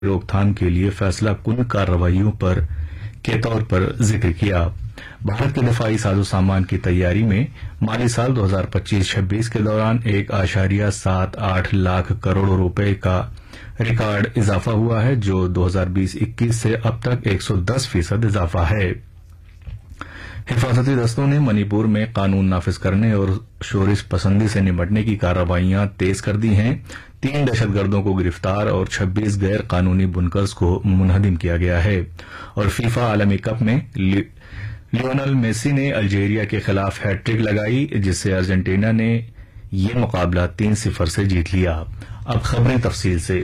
रोकथाम के लिए फैसला कुन कार्रवाइयों के तौर पर जिक्र किया। भारत के दफाई साजो सामान की तैयारी में माली साल 2025-26 के दौरान 1.78 लाख करोड़ रुपए का रिकॉर्ड इजाफा हुआ है, जो 2020-21 से अब तक 110% इजाफा है। हिफाजती दस्तों ने मणिपुर में कानून नाफिज करने और शोरिश पसंदी से निपटने की कार्रवाइयां तेज कर दी हैं। 3 दहशतगर्दों को गिरफ्तार और 26 गैर कानूनी बुनकर्स को मुनहदिम किया गया है। और फीफा आलमी कप में लियोनल मेसी ने अल्जीरिया के खिलाफ हैट्रिक लगाई, जिससे अर्जेंटीना ने यह मुकाबला 3-0 से जीत लिया। अब खबरें तफसील से।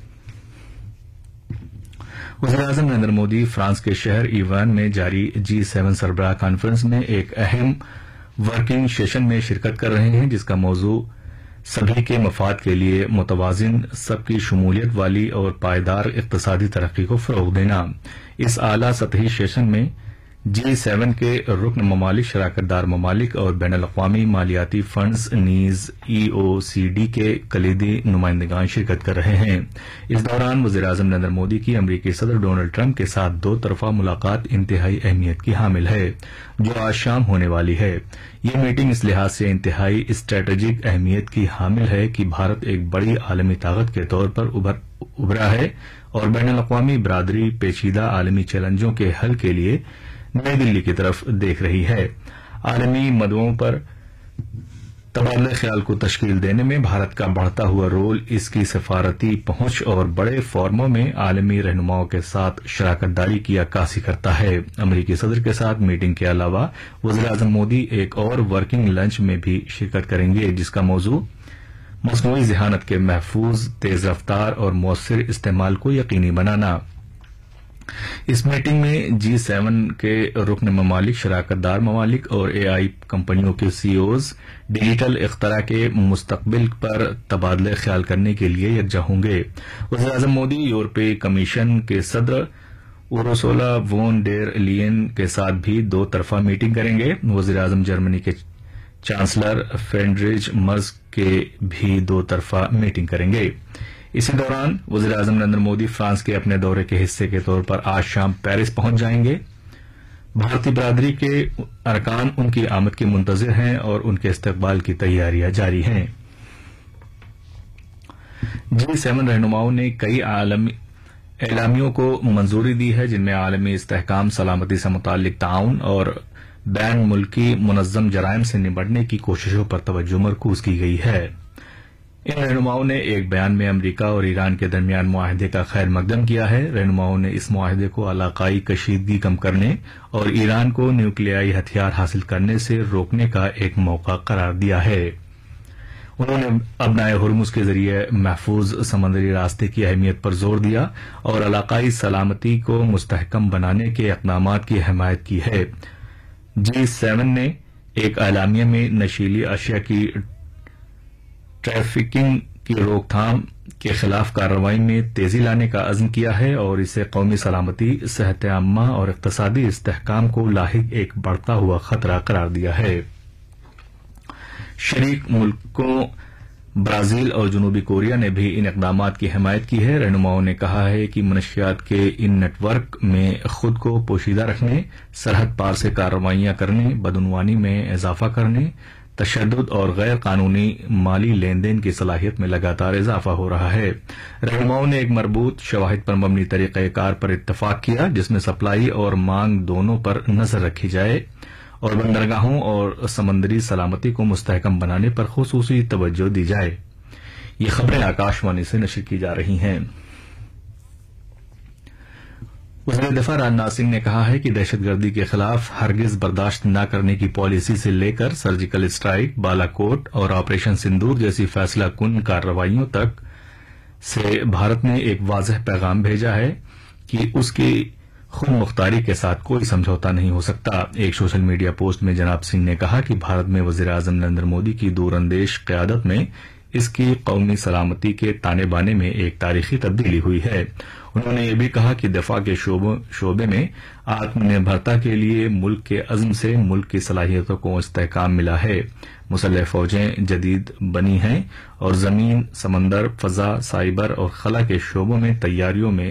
वज़ीर-ए-आज़म नरेंद्र मोदी फ्रांस के शहर ईवान में जारी G7 सरबराह कॉन्फ्रेंस में एक अहम वर्किंग सेशन में शिरकत कर रहे हैं, जिसका मौजू सभी के मफाद के लिए मुतवाजिन, सबकी शमूलियत वाली और पायदार इक्तिसादी तरक्की को फरोग देना। इस आला सतही सेशन में G7 के रुकन ममालिक, शराकतदार ममालिक और बैनुल-अक़वामी मालियाती फंड्स नीज EOCD के कलीदी नुमाइंदगान शिरकत कर रहे हैं। इस दौरान वज़ीर-ए-आज़म नरेंद्र मोदी की अमरीकी सदर डोनाल्ड ट्रंप के साथ 2 तरफा मुलाकात इंतहाई अहमियत की हामिल है, जो आज शाम होने वाली है। यह मीटिंग इस लिहाज से इंतहाई स्ट्रेटेजिक अहमियत की हामिल है कि भारत एक बड़ी आलमी ताकत के तौर पर उभरा है और बैनुल-अक़वामी बरादरी पेचीदा आलमी चैलेंजों के हल के लिए नई दिल्ली की तरफ देख रही है। आलमी मदओं पर तबादला ख्याल को तश्कील देने में भारत का बढ़ता हुआ रोल इसकी सफारती पहुंच और बड़े फोरमों में आलमी रहनुमाओं के साथ शराकतदारी की अक्कासी करता है। अमरीकी सदर के साथ मीटिंग के अलावा वज़ीर-ए-आज़म मोदी एक और वर्किंग लंच में भी शिरकत करेंगे, जिसका मौजू मस्नूई ज़हानत के महफूज, तेज रफ्तार और मौसर इस्तेमाल को यकीनी बनाना। इस मीटिंग में G7 के रुकन ममालिक, शराकतदार ममालिक और AI कंपनियों के CEOs डिजिटल इख्तरा के मुस्तकबिल पर तबादले ख्याल करने के लिए यकजा होंगे। वज़ीर-ए-आज़म मोदी यूरोपीय कमीशन के सदर उर्सुला वोन डेर लियन के साथ भी 2 तरफा मीटिंग करेंगे। वज़ीर-ए-आज़म जर्मनी के चांसलर फ्रेडरिच मर्ज के भी 2 तरफा मीटिंग करेंगे। इसी दौरान वज़ीर-ए-आज़म नरेंद्र मोदी फ्रांस के अपने दौरे के हिस्से के तौर पर आज शाम पेरिस पहुंच जाएंगे। भारतीय बरादरी के अरकान उनकी आमद की मुंतज़िर हैं और उनके इस्तकबाल की तैयारियां जारी हैं। G7 रहनुमाओं ने कई एलामियों को मंजूरी दी है, जिनमें आलमी इस्तेहकाम, सलामती से मुताल्लिक ताउन और बैन मुल्की मुनज़्ज़म जराइम से निपटने की कोशिशों पर तवज्जो मरकूज की गई है। इन रहनुमाओं ने एक बयान में अमरीका और ईरान के दरमियान मुआहदे का खैर मकदम किया है। रहनुमाओं ने इस मुआहदे को इलाकाई कशीदगी कम करने और ईरान को न्यूक्लियाई हथियार हासिल करने से रोकने का एक मौका करार दिया है। उन्होंने अबनाए हुर्मुज के जरिए महफूज समंदरी रास्ते की अहमियत पर जोर दिया और इलाकाई सलामती को मुस्तहकम बनाने के इक़दामात की हिमायत की है। G7 ने एक एलामिया में नशीली अशिया की ट्रैफिकिंग की रोकथाम के खिलाफ कार्रवाई में तेजी लाने का अज़्म किया है और इसे कौमी सलामती, सेहत आम्मा और इक़्तिसादी इस्तेहकाम को लाहिक एक बढ़ता हुआ खतरा करार दिया है। शरीक मुल्कों ब्राजील और जनूबी कोरिया ने भी इन इक़दामात की हिमायत की है। रहनुमाओं ने कहा है कि मनशियात के इन नेटवर्क में खुद को पोशीदा रखने, सरहद पार से कार्रवाइयां करने, बदउनवानी में इजाफा करने, तशद्दुद और गैर कानूनी माली लेन देन की सलाहियत में लगातार इजाफा हो रहा है। रहनुमाओं ने एक मरबूत शवाहिद पर मबनी तरीक़ेकार पर इत्तफाक किया, जिसमें सप्लाई और मांग दोनों पर नजर रखी जाए और बंदरगाहों और समंदरी सलामती को मुस्तहकम बनाने पर खुसूसी तवज्जो दी जाए। ये खबरें आकाशवाणी से नशर की जा रही हैं। वज़ीर दिफा राजनाथ सिंह ने कहा है कि दहशतगर्दी के खिलाफ हरगिज बर्दाश्त न करने की पॉलिसी से लेकर सर्जिकल स्ट्राइक, बालाकोट और ऑपरेशन सिंदूर जैसी फैसला कुन कार्रवाइयों तक से भारत ने एक वाज़ेह पैगाम भेजा है कि उसकी खुद मुख्तारी के साथ कोई समझौता नहीं हो सकता। एक सोशल मीडिया पोस्ट में जनाब सिंह ने कहा कि भारत में वज़ीर-ए-आज़म नरेंद्र मोदी की दूरअंदेश क़यादत में اس کی قومی سلامتی کے تانے بانے میں ایک تاریخی تبدیلی ہوئی ہے۔ انہوں نے یہ بھی کہا کہ دفاع کے شعبے میں آتم نربھرتا کے لیے ملک کے عزم سے ملک کی صلاحیتوں کو استحکام ملا ہے۔ مسلح فوجیں جدید بنی ہیں اور زمین، سمندر، فضا، سائبر اور خلا کے شعبوں میں تیاریوں میں